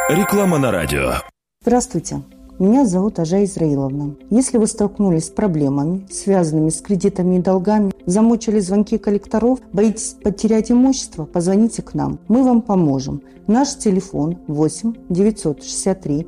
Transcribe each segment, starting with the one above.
Реклама на радио. Здравствуйте. Меня зовут Ажа Израиловна. Если вы столкнулись с проблемами, связанными с кредитами и долгами, замучили звонки коллекторов, боитесь потерять имущество, позвоните к нам. Мы вам поможем. Наш телефон 8 963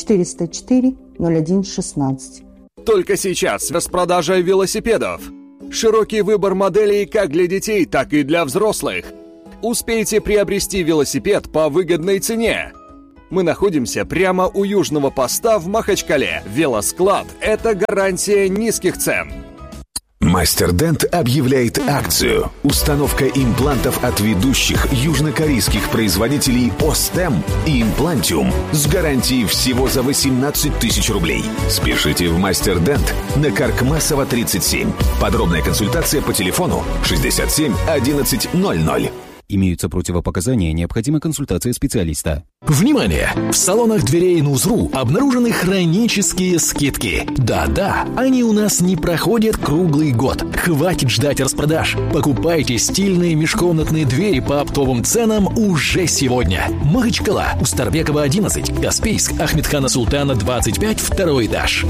404 01 16. Только сейчас распродажа велосипедов. Широкий выбор моделей как для детей, так и для взрослых. Успейте приобрести велосипед по выгодной цене. Мы находимся прямо у южного поста в Махачкале. Велосклад – это гарантия низких цен. Мастер Дент объявляет акцию. Установка имплантов от ведущих южнокорейских производителей Остем и Имплантиум с гарантией всего за 18 тысяч рублей. Спешите в Мастер Дент на Каркмасова 37. Подробная консультация по телефону 67 11 00. Имеются противопоказания, необходима консультация специалиста. Внимание! В салонах дверей Нузру обнаружены хронические скидки. Да-да, они у нас не проходят круглый год. Хватит ждать распродаж. Покупайте стильные межкомнатные двери по оптовым ценам уже сегодня. Махачкала, Устарбекова 11, Каспийск, Ахмедхана Султана 25, второй этаж.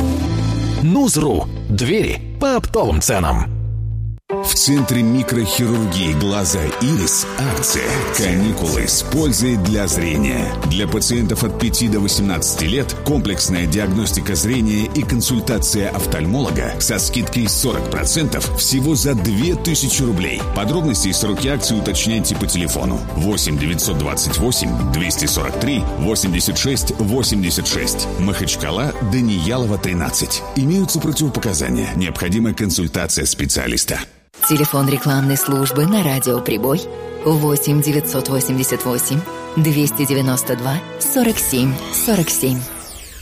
Нузру. Двери по оптовым ценам. В Центре микрохирургии глаза «Ирис» акция «Каникулы с пользой для зрения». Для пациентов от 5 до 18 лет комплексная диагностика зрения и консультация офтальмолога со скидкой 40% всего за 2000 рублей. Подробности и сроки акции уточняйте по телефону 8 928 243 86 86. Махачкала, Даниялова, 13. Имеются противопоказания. Необходима консультация специалиста. Телефон рекламной службы на радио «Прибой» 8 988 292 47 47.